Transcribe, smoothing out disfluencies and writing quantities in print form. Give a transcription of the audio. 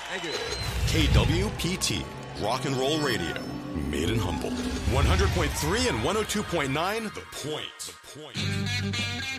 Thank you. KWPT, Rock and Roll Radio, made in Humboldt. 100.3 and 102.9, The Point.